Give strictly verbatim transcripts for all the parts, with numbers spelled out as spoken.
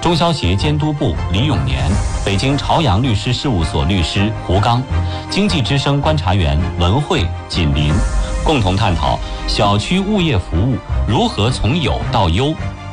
中消协监督部李永年，北京朝阳律师事务所律师胡刚，经济之声观察员文慧、锦林，共同探讨小区物业服务如何从有到优。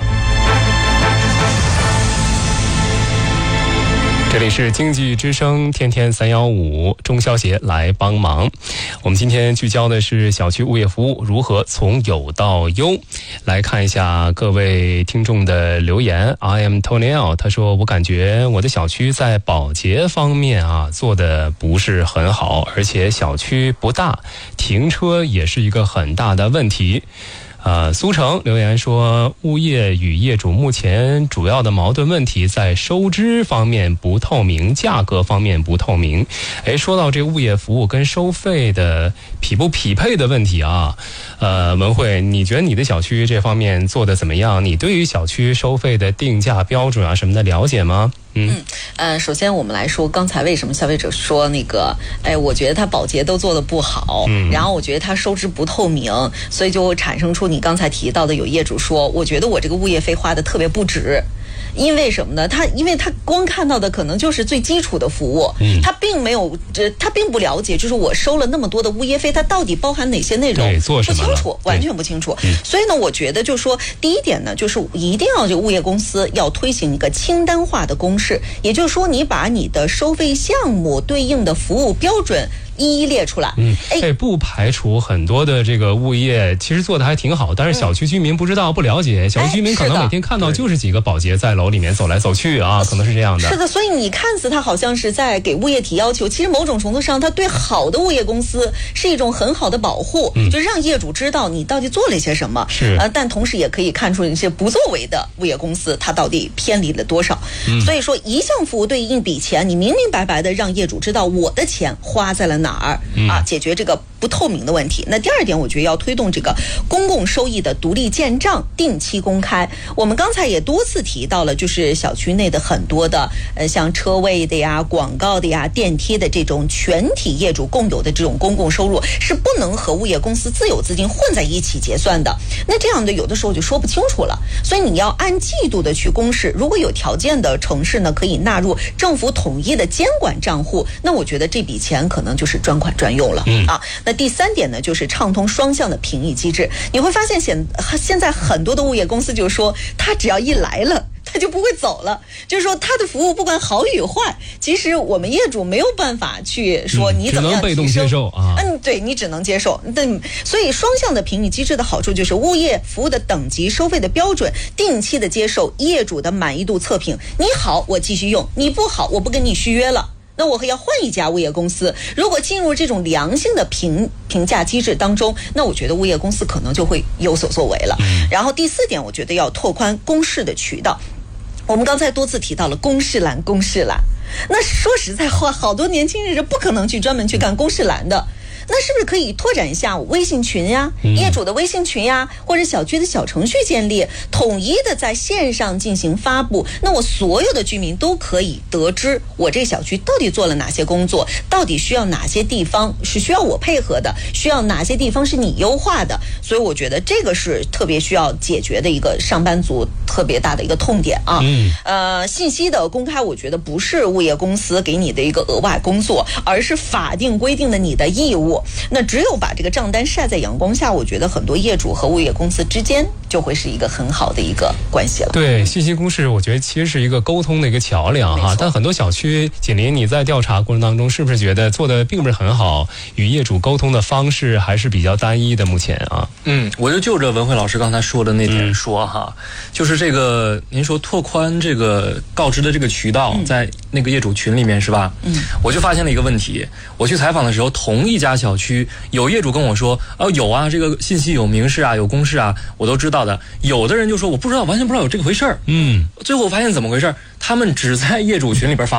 这里是经济之声天天三一五，中消协来帮忙。我们今天聚焦的是小区物业服务如何从有到优。来看一下各位听众的留言。 I am Tony L， 他说我感觉我的小区在保洁方面啊做的不是很好，而且小区不大，停车也是一个很大的问题。呃，苏城留言说，物业与业主目前主要的矛盾问题在收支方面不透明，价格方面不透明。哎，说到这物业服务跟收费的匹不匹配的问题啊，呃，文慧，你觉得你的小区这方面做的怎么样？你对于小区收费的定价标准啊什么的了解吗？ 嗯嗯，呃，首先我们来说，刚才为什么消费者说那个，哎，我觉得他保洁都做得不好，嗯，然后我觉得他收支不透明，所以就产生出你刚才提到的有业主说，我觉得我这个物业费花的特别不值。因为什么呢？他因为他光看到的可能就是最基础的服务，嗯，他并没有，呃，他并不了解，就是我收了那么多的物业费，它到底包含哪些内容？ 对，做什么？ 不清楚，完全不清楚。嗯，所以呢，我觉得就是说，第一点呢，就是一定要这个物业公司要推行一个清单化的公示，也就是说，你把你的收费项目对应的服务标准一一列出来。 嗯，哎，不排除很多的这个物业其实做的还挺好，但是小区居民不知道、嗯、不了解，小区居民可能每天看到就是几个保洁在楼里面走来走去啊，可能是这样的。 是的，所以你看似他好像是在给物业提要求，其实某种程度上他对好的物业公司是一种很好的保护，嗯，就让业主知道你到底做了些什么。 是， 呃，但同时也可以看出一些不作为的物业公司，它到底偏离了多少。嗯，所以说一项服务对应笔钱，你明明白白的让业主知道我的钱花在了哪儿，嗯，啊，解决这个不透明的问题。那第二点，我觉得要推动这个公共收益的独立建账，定期公开。我们刚才也多次提到了，就是小区内的很多的呃，像车位的呀、广告的呀、电梯的这种全体业主共有的这种公共收入，是不能和物业公司自有资金混在一起结算的。那这样的有的时候就说不清楚了。所以你要按季度的去公示，如果有条件的城市呢，可以纳入政府统一的监管账户。那我觉得这笔钱可能就是专款专用了。嗯啊，那第三点呢，就是畅通双向的评议机制。你会发现现现在很多的物业公司就说，他只要一来了，他就不会走了，就是说他的服务不管好与坏，其实我们业主没有办法去说你怎么样、嗯、 只能被动接受啊。 嗯，对，你只能接受。但所以双向的评议机制的好处就是物业服务的等级、收费的标准，定期的接受业主的满意度测评。你好，我继续用；你不好，我不跟你续约了。那我要换一家物业公司。如果进入这种良性的评评价机制当中，那我觉得物业公司可能就会有所作为了。嗯、然后第四点，我觉得要拓宽公示的渠道。我们刚才多次提到了公示栏，公示栏。那说实在话，好多年轻人是不可能去专门去干公示栏的。那是不是可以拓展一下微信群呀、嗯、业主的微信群呀，或者小区的小程序建立，统一的在线上进行发布，那我所有的居民都可以得知我这小区到底做了哪些工作，到底需要哪些地方是需要我配合的，需要哪些地方是你优化的。所以我觉得这个是特别需要解决的一个上班族特别大的一个痛点啊。嗯，呃，信息的公开，我觉得不是物业公司给你的一个额外工作，而是法定规定的你的义务。那只有把这个账单晒在阳光下，我觉得很多业主和物业公司之间就会是一个很好的一个关系了。 对，信息公示我觉得其实是一个沟通的一个桥梁哈。但很多小区，锦林你在调查过程当中是不是觉得做的并不是很好，与业主沟通的方式还是比较单一的目前啊？ 嗯，我就就着文慧老师刚才说的那点说哈，嗯、就是这个您说拓宽这个告知的这个渠道，嗯、在那个业主群里面是吧？嗯，我就发现了一个问题，我去采访的时候，同一家小区有业主跟我说，哦，有啊，这个信息有明示啊，有公示啊，我都知道的。有的人就说我不知道，完全不知道有这个回事儿。嗯，最后我发现怎么回事？他们只在业主群里边发了，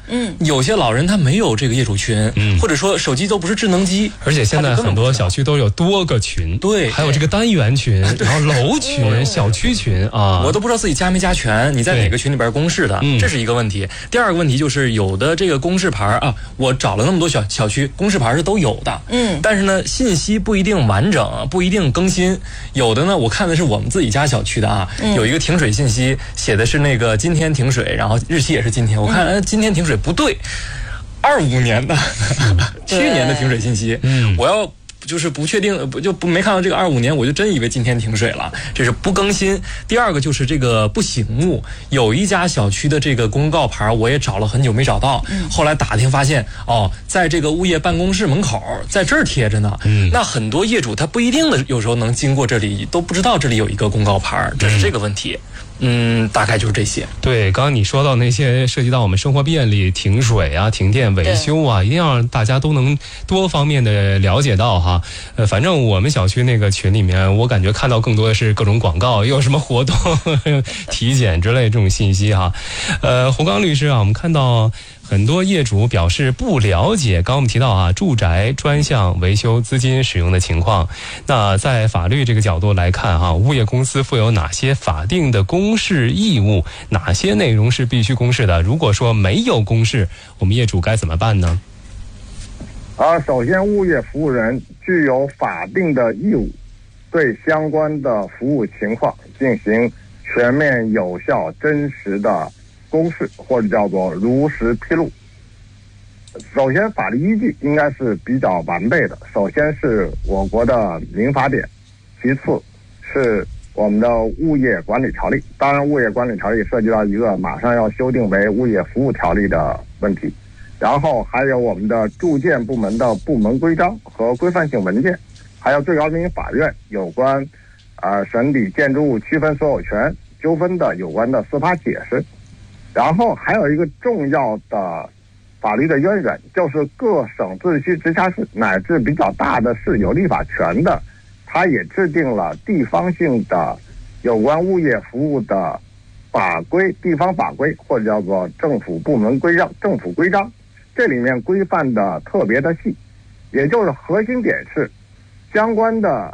嗯， 有些老人他没有这个业主群， 嗯， 或者说手机都不是智能机， 而且现在很多小区都有多个群， 对， 还有这个单元群，然后楼群、小区群啊， 我都不知道自己加没加全，你在哪个群里边公示的，这是一个问题。第二个问题就是有的这个公示牌啊，我找了那么多小小区，公示牌是都有的， 嗯， 但是呢，信息不一定完整，不一定更新。有的呢，我看的是我们自己家小区的啊， 嗯、 有一个停水信息写的是那个今天停水，然后日期也是今天，我看、嗯、今天停水不对，二五年的去年的停水信息，嗯，我要。就是不确定，不就不没看到这个二五年，我就真以为今天停水了，这是不更新。第二个就是这个不醒目，有一家小区的这个公告牌，我也找了很久没找到，嗯、后来打听发现，哦，在这个物业办公室门口，在这儿贴着呢。嗯，那很多业主他不一定的，有时候能经过这里，都不知道这里有一个公告牌，这是这个问题。嗯，大概就是这些。 对，刚刚你说到那些涉及到我们生活便利、停水啊、停电维修啊，一定要让大家都能多方面的了解到哈。呃，反正我们小区那个群里面，我感觉看到更多的是各种广告，有什么活动、体检之类这种信息哈。呃，胡刚律师啊，我们看到很多业主表示不了解，刚刚我们提到啊，住宅专项维修资金使用的情况。那在法律这个角度来看哈，物业公司负有哪些法定的公示义务，哪些内容是必须公示的？如果说没有公示，我们业主该怎么办呢？ 啊，首先，物业服务人具有法定的义务，对相关的服务情况进行全面、有效、真实的公示，或者叫做如实披露。首先，法律依据应该是比较完备的。首先是我国的民法典，其次是我们的物业管理条例。当然，物业管理条例涉及到一个马上要修订为物业服务条例的问题。然后还有我们的住建部门的部门规章和规范性文件，还有最高人民法院有关呃审理建筑物区分所有权纠纷的有关的司法解释。然后还有一个重要的法律的渊源，就是各省自治区、直辖市乃至比较大的市有立法权的，它也制定了地方性的有关物业服务的法规、地方法规，或者叫做政府部门规章、政府规章。这里面规范的特别的细，也就是核心点是相关的，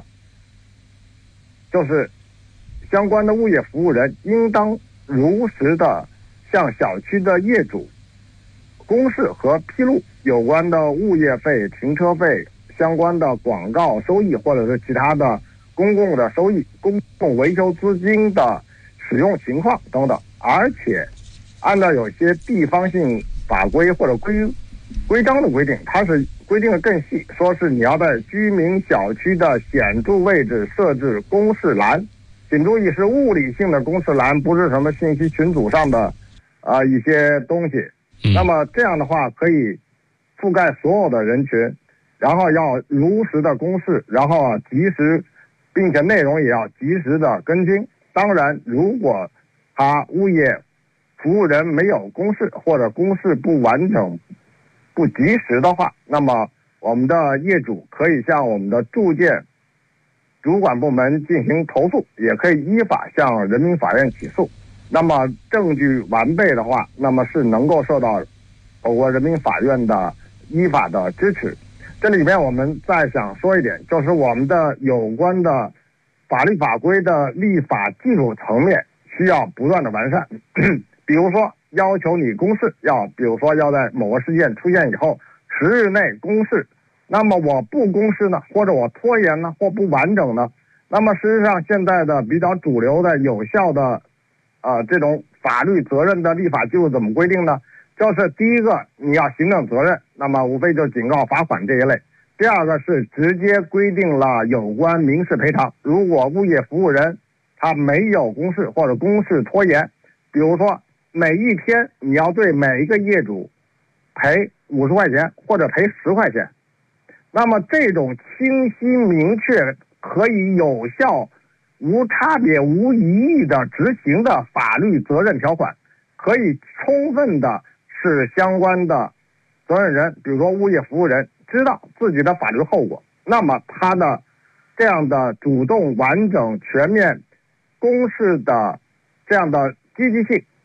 就是相关的物业服务人应当如实的向小区的业主公示和披露有关的物业费、停车费、相关的广告收益，或者是其他的公共的收益、公共维修资金的使用情况等等。而且按照有些地方性法规或者规规章的规定，它是规定的更细，说是你要在居民小区的显著位置设置公示栏，请注意是物理性的公示栏，不是什么信息群组上的啊、呃、一些东西。那么这样的话可以覆盖所有的人群，然后要如实的公示，然后啊及时，并且内容也要及时的更新。当然，如果他物业服务人没有公示，或者公示不完整、不及时的话，那么我们的业主可以向我们的住建主管部门进行投诉，也可以依法向人民法院起诉。那么证据完备的话，那么是能够受到我国人民法院的依法的支持。这里面我们再想说一点，就是我们的有关的法律法规的立法技术层面需要不断的完善。比如说要求你公示，要比如说要在某个事件出现以后十日内公示，那么我不公示呢，或者我拖延呢，或不完整呢，那么事实上现在的比较主流的有效的呃这种法律责任的立法技术怎么规定呢？就是第一个你要行政责任，那么无非就是警告、罚款这一类。第二个是直接规定了有关民事赔偿，如果物业服务人他没有公示或者公示拖延，比如说每一天你要对每一个业主赔五十块钱或者赔十块钱，那么这种清晰明确、可以有效、无差别、无疑义的执行的法律责任条款，可以充分的使相关的责任人，比如说物业服务人，知道自己的法律后果，那么他的这样的主动、完整、全面公示的这样的积极性，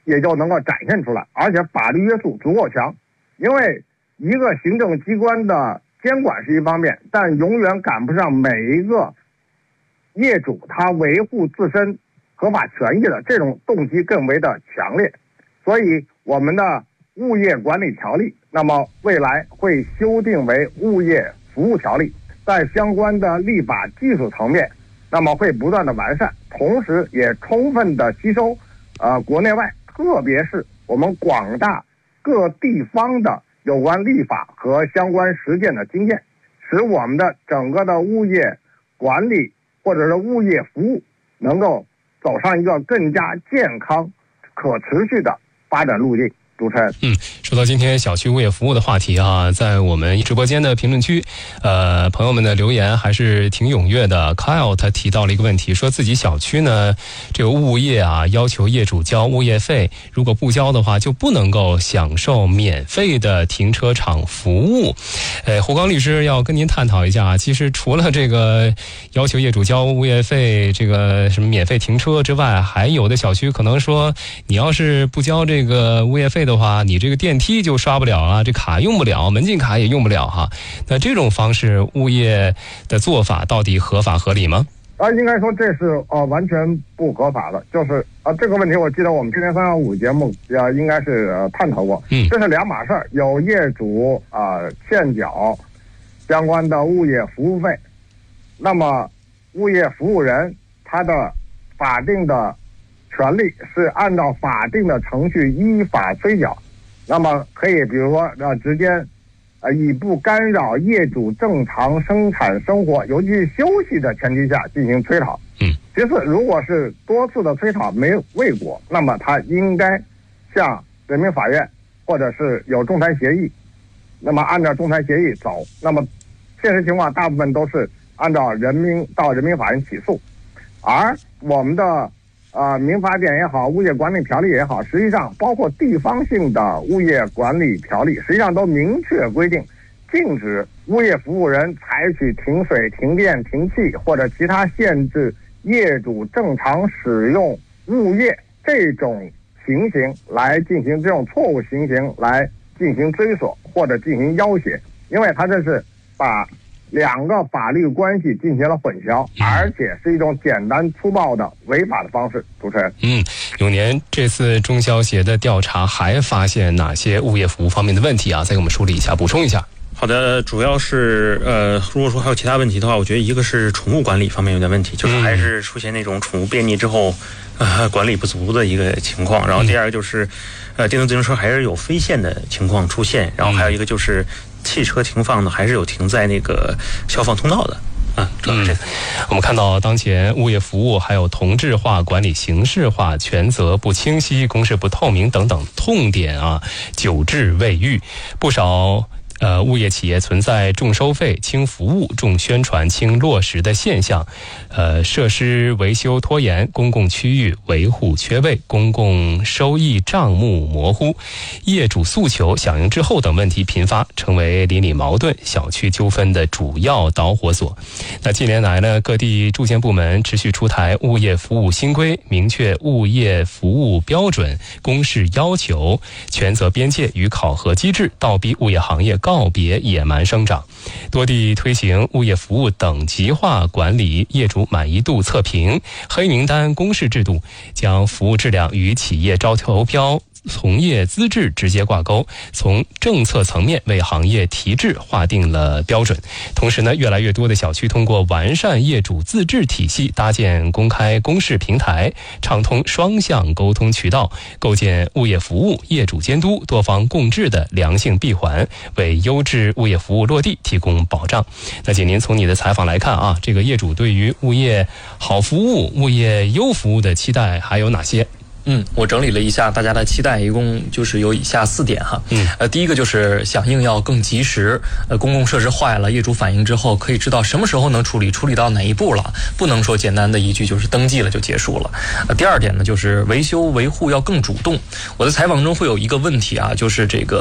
也就能够展现出来，而且法律约束足够强。因为一个行政机关的监管是一方面，但永远赶不上每一个业主他维护自身合法权益的这种动机更为的强烈。所以我们的物业管理条例，那么未来会修订为物业服务条例，在相关的立法技术层面，那么会不断的完善，同时也充分的吸收呃国内外特别是我们广大各地方的有关立法和相关实践的经验，使我们的整个的物业管理或者是物业服务能够走上一个更加健康可持续的发展路径。主持人， 嗯，说到今天小区物业服务的话题啊，在我们直播间的评论区，呃，朋友们的留言还是挺踊跃的。Kyle 他提到了一个问题，说自己小区呢，这个物业啊要求业主交物业费，如果不交的话，就不能够享受免费的停车场服务。呃，胡刚律师要跟您探讨一下，其实除了这个要求业主交物业费，这个什么免费停车之外，还有的小区可能说，你要是不交这个物业费的话，你这个电梯就刷不了啊，这卡用不了，门禁卡也用不了哈。那这种方式，物业的做法到底合法合理吗？ 啊，应该说这是呃完全不合法的，就是啊这个问题，我记得我们今天三幺五节目呃应该是、呃、探讨过， 嗯， 这是两码事儿。有业主啊、呃、欠缴相关的物业服务费，那么物业服务人他的法定的权利是按照法定的程序依法催缴，那么可以比如说呃直接呃以不干扰业主正常生产生活，尤其是休息的前提下进行催讨。 嗯， 其次，如果是多次的催讨没未果，那么他应该向人民法院或者是有仲裁协议，那么按照仲裁协议走。那么现实情况大部分都是按照人民到人民法院起诉，而我们的呃，民法典也好，物业管理条例也好，实际上包括地方性的物业管理条例，实际上都明确规定，禁止物业服务人采取停水、停电、停气或者其他限制业主正常使用物业这种情形来进行这种错误情形来进行追索或者进行要挟，因为他这是把两个法律关系进行了混淆，而且是一种简单粗暴的违法的方式。主持人， 嗯，永年，这次中消协的调查还发现哪些物业服务方面的问题啊？再给我们梳理一下，补充一下。 好的，主要是呃，如果说还有其他问题的话，我觉得一个是宠物管理方面有点问题，就是还是出现那种宠物便秘之后，呃，管理不足的一个情况。然后第二个就是，呃，电动自行车还是有飞线的情况出现。然后还有一个就是汽车停放呢，还是有停在那个消防通道的。啊，主要是这个。 我们看到当前物业服务还有同质化管理形式化、权责不清晰、公示不透明等等痛点啊，久治未愈，不少。呃，物业企业存在重收费、轻服务、重宣传、轻落实的现象，呃，设施维修拖延、公共区域维护缺位、公共收益账目模糊、业主诉求响应滞后等问题频发，成为邻里矛盾、小区纠纷的主要导火索。那近年来呢，各地住建部门持续出台物业服务新规，明确物业服务标准、公示要求、权责边界与考核机制，倒逼物业行业告别野蛮生长。多地推行物业服务等级化管理、业主满意度测评、黑名单公示制度，将服务质量与企业招投标、从业资质直接挂钩，从政策层面为行业提质划定了标准。同时呢，越来越多的小区通过完善业主自治体系，搭建公开公示平台，畅通双向沟通渠道，构建物业服务、业主监督多方共治的良性闭环，为优质物业服务落地提供保障。那姐，您从你的采访来看啊，这个业主对于物业好服务、物业优服务的期待还有哪些？ 嗯，我整理了一下大家的期待，一共就是有以下四点哈。嗯，呃，第一个就是响应要更及时，呃，公共设施坏了，业主反映之后可以知道什么时候能处理，处理到哪一步了，不能说简单的一句就是登记了就结束了。呃，第二点呢，就是维修维护要更主动。我的采访中会有一个问题啊，就是这个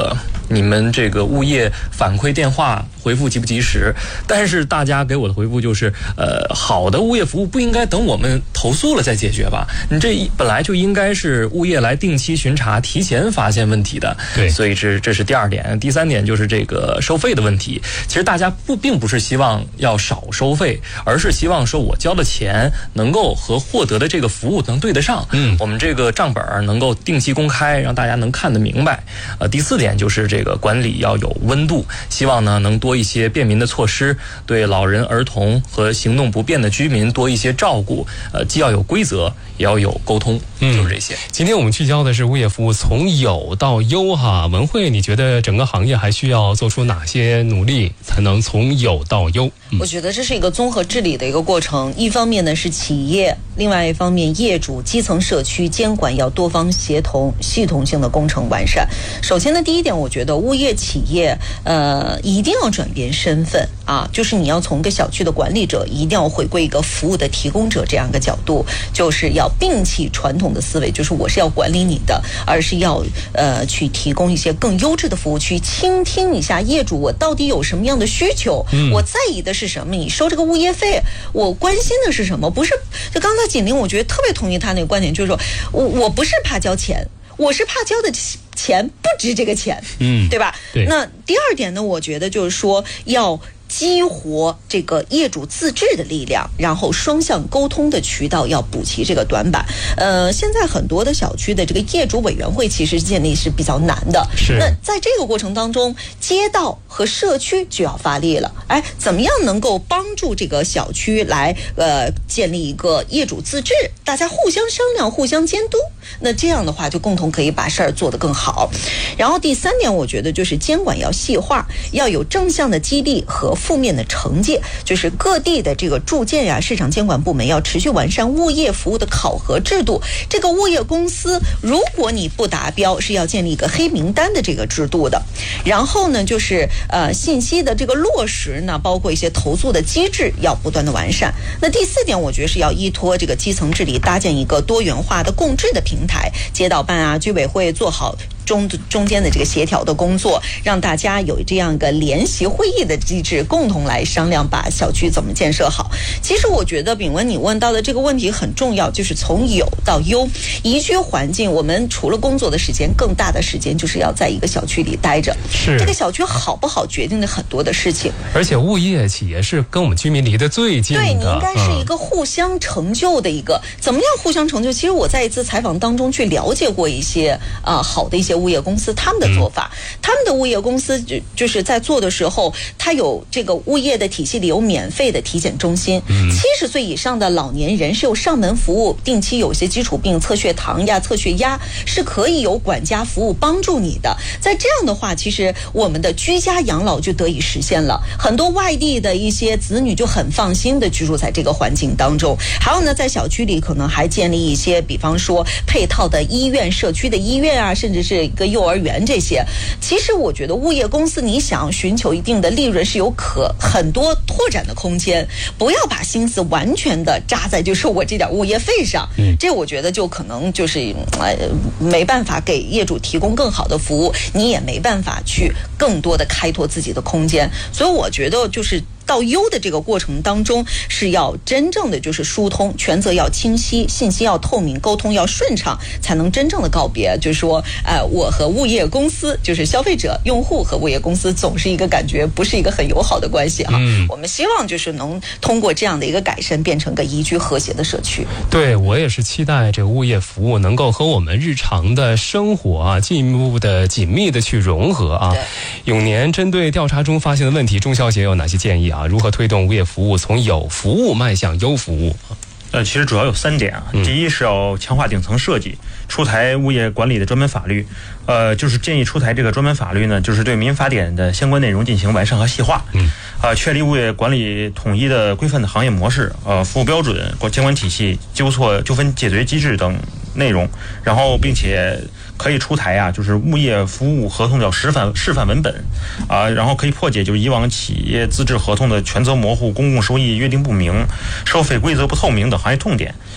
你们这个物业反馈电话回复及不及时，但是大家给我的回复就是，呃，好的物业服务不应该等我们投诉了再解决吧？你这本来就应该是物业来定期巡查，提前发现问题的。 对， 所以这这是第二点。第三点就是这个收费的问题。其实大家不并不是希望要少收费，而是希望说我交的钱能够和获得的这个服务能对得上。 嗯， 我们这个账本能够定期公开，让大家能看得明白。呃，第四点就是这个管理要有温度，希望呢能多一些便民的措施，对老人、儿童和行动不便的居民多一些照顾。呃，既要有规则，也要有沟通， 嗯， 就是这些。 今天我们聚焦的是物业服务从有到优哈。文慧，你觉得整个行业还需要做出哪些努力，才能从有到优？ 嗯、我觉得这是一个综合治理的一个过程。一方面呢是企业，另外一方面业主、基层社区监管要多方协同，系统性的工程完善。首先呢，第一点，我觉得物业企业呃一定要转变身份啊，就是你要从一个小区的管理者，一定要回归一个服务的提供者这样一个角度，就是要摒弃传统的思维，就是我是要管理你的，而是要呃去提供一些更优质的服务，去倾听一下业主我到底有什么样的需求，嗯、我在意的是什么，你收这个物业费，我关心的是什么？不是，就刚才锦玲，我觉得特别同意他那个观点，就是说我我不是怕交钱，我是怕交的钱不值这个钱， 嗯， 对吧？ 对。 那第二点呢，我觉得就是说要激活这个业主自治的力量，然后双向沟通的渠道要补齐这个短板。呃，现在很多的小区的这个业主委员会其实建立是比较难的。 是。 那在这个过程当中，街道和社区就要发力了。哎，怎么样能够帮助这个小区来呃建立一个业主自治，大家互相商量、互相监督？那这样的话，就共同可以把事儿做得更好。然后第三点，我觉得就是监管要细化，要有正向的激励和负面的惩戒，就是各地的这个住建呀、市场监管部门要持续完善物业服务的考核制度。这个物业公司，如果你不达标，是要建立一个黑名单的这个制度的。然后呢，就是呃信息的这个落实呢，包括一些投诉的机制要不断的完善。那第四点，我觉得是要依托这个基层治理，搭建一个多元化的共治的平台，街道办啊、居委会做好中中间的这个协调的工作，让大家有这样一个联席会议的机制，共同来商量把小区怎么建设好。其实我觉得炳文你问到的这个问题很重要，就是从有到优。宜居环境，我们除了工作的时间，更大的时间就是要在一个小区里待着。 是这个小区好不好，决定了很多的事情。 而且物业企业是跟我们居民离得最近的， 对，你应该是一个互相成就的一个。嗯、怎么样互相成就？其实我在一次采访当中去了解过一些啊、呃、好的一些物业公司，他们的做法，嗯、他们的物业公司就就是在做的时候，他有这个物业的体系里有免费的体检中心，七十岁以上的老年人是有上门服务，定期有些基础病测血糖呀、测血压是可以有管家服务帮助你的。在这样的话，其实我们的居家养老就得以实现了。很多外地的一些子女就很放心的居住在这个环境当中。还有呢，在小区里可能还建立一些，比方说配套的医院、社区的医院啊，甚至是一个幼儿园这些。其实我觉得物业公司你想寻求一定的利润是有可很多拓展的空间，不要把心思完全的扎在就是我这点物业费上，嗯，这我觉得就可能就是呃没办法给业主提供更好的服务，你也没办法去更多的开拓自己的空间。所以我觉得就是到优的这个过程当中，是要真正的就是疏通，权责要清晰，信息要透明，沟通要顺畅，才能真正的告别就是说呃我和物业公司，就是消费者用户和物业公司总是一个感觉不是一个很友好的关系哈、嗯、我们希望就是能通过这样的一个改善，变成个宜居和谐的社区。 对，我也是期待这个物业服务能够和我们日常的生活啊进一步的紧密的去融合啊。永年针对调查中发现的问题，中小企有哪些建议啊？如何推动物业服务从有服务迈向优服务？ 呃，其实主要有三点啊。第一是要强化顶层设计，出台物业管理的专门法律。呃，就是建议出台这个专门法律呢，就是对民法典的相关内容进行完善和细化。嗯。呃，确立物业管理统一的规范的行业模式、呃服务标准、监管体系、纠错纠纷解决机制等内容，然后并且可以出台啊，就是物业服务合同叫示范示范文本啊，然后可以破解就是以往企业自治合同的权责模糊、公共收益约定不明、收费规则不透明等行业痛点。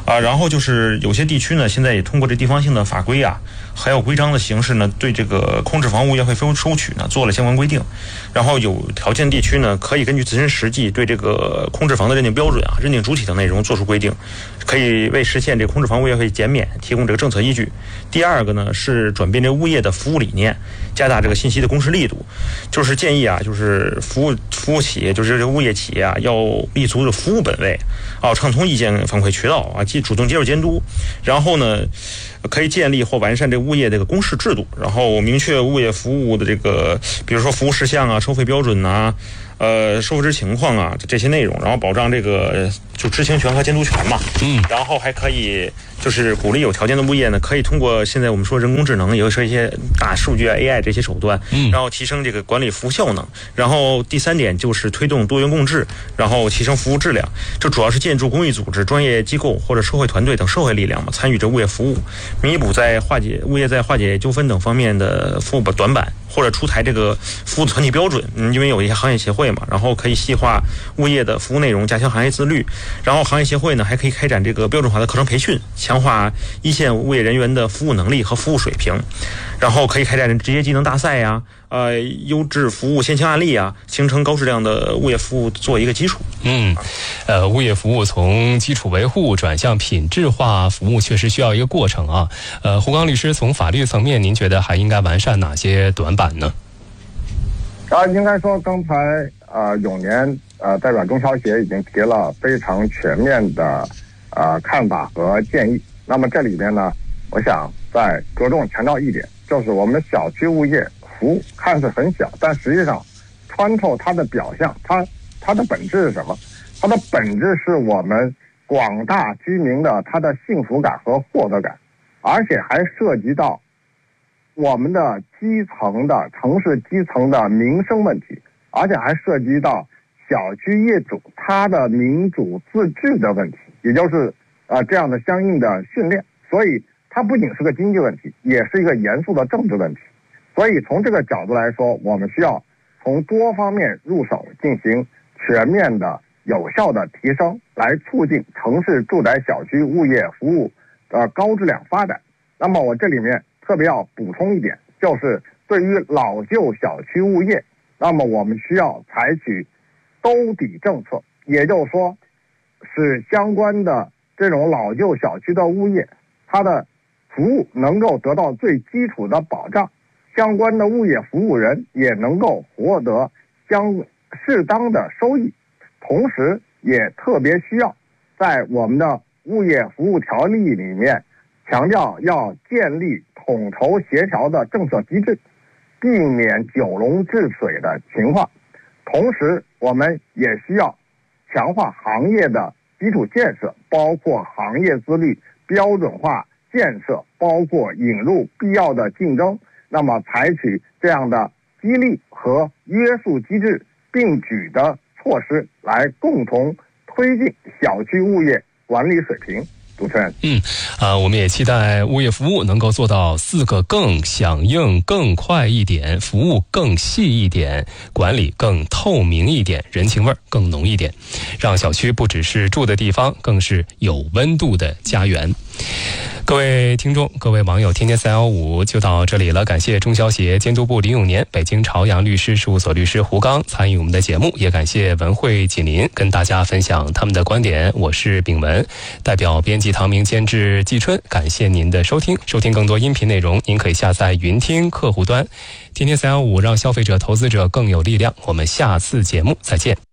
啊，然后就是有些地区呢，现在也通过这地方性的法规啊，还有规章的形式呢，对这个空置房物业费收收取呢做了相关规定。然后有条件地区呢，可以根据自身实际对这个空置房的认定标准啊、认定主体等内容做出规定，可以为实现这个空置房物业费减免提供这个政策依据。第二个呢是转变这个物业的服务理念，加大这个信息的公示力度，就是建议啊，就是服务服务企业，就是这个物业企业啊，要立足的服务本位啊，畅通意见反馈渠道啊，主动接受监督，然后呢，可以建立或完善这个物业这个公示制度，然后明确物业服务的这个，比如说服务事项啊、收费标准呐、呃，收支情况啊这些内容，然后保障这个就知情权和监督权嘛。嗯，然后还可以就是鼓励有条件的物业呢，可以通过现在我们说人工智能，也就是一些大数据啊、A I 这些手段，嗯，然后提升这个管理服务效能。然后第三点就是推动多元共治，然后提升服务质量。这主要是建筑公益组织、专业机构或者社会团队等社会力量嘛，参与这物业服务，弥补在化解物业在化解纠纷等方面的服务短板，或者出台这个服务团体标准。嗯，因为有一些行业协会嘛，然后可以细化物业的服务内容，加强行业自律。然后行业协会呢，还可以开展这个标准化的课程培训，强化一线物业人员的服务能力和服务水平。然后可以开展职业技能大赛呀、呃，优质服务先行案例啊，形成高质量的物业服务做一个基础。 嗯，呃，物业服务从基础维护转向品质化服务，确实需要一个过程啊。呃，胡刚律师，从法律层面，您觉得还应该完善哪些短板呢？ 啊，应该说刚才呃永年呃代表中消协已经提了非常全面的呃看法和建议。那么这里边呢，我想再着重强调一点，就是我们小区物业服务看似很小，但实际上穿透它的表象，它它的本质是什么？它的本质是我们广大居民的他的幸福感和获得感，而且还涉及到我们的基层的城市基层的民生问题，而且还涉及到小区业主他的民主自治的问题，也就是呃这样的相应的训练。所以它不仅是个经济问题，也是一个严肃的政治问题。所以从这个角度来说，我们需要从多方面入手，进行全面的有效的提升，来促进城市住宅小区物业服务的高质量发展。那么我这里面特别要补充一点，就是对于老旧小区物业，那么我们需要采取兜底政策，也就是说使相关的这种老旧小区的物业它的服务能够得到最基础的保障，相关的物业服务人也能够获得相适当的收益。同时也特别需要在我们的物业服务条例里面强调要建立统筹协调的政策机制，避免九龙治水的情况。同时我们也需要强化行业的基础建设，包括行业自律、标准化建设，包括引入必要的竞争，那么采取这样的激励和约束机制并举的措施，来共同推进小区物业管理水平。主持人， 嗯，啊、呃，我们也期待物业服务能够做到四个更，响应更快一点，服务更细一点，管理更透明一点，人情味儿更浓一点，让小区不只是住的地方，更是有温度的家园。各位听众，各位网友，天天三幺五就到这里了。感谢中消协监督部李永年、北京朝阳律师事务所律师胡刚参与我们的节目，也感谢文汇锦林跟大家分享他们的观点。我是炳文，代表编辑唐明、监制季春，感谢您的收听。收听更多音频内容，您可以下载云听客户端。天天三幺五，让消费者、投资者更有力量。我们下次节目再见。